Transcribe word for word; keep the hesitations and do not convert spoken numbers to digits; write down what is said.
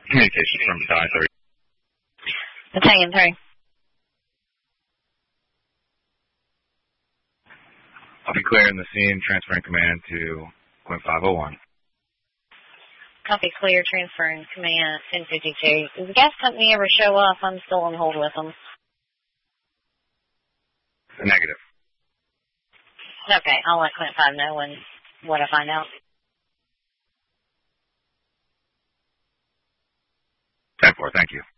Communication from Battalion three. Battalion three. I'll be clearing the scene, transferring command to point five oh one. Copy, clear, transferring command ten fifty-two. Does the gas company ever show up? I'm still on hold with them. Negative. Okay, I'll let Clint five know when what I find out. ten four, thank you.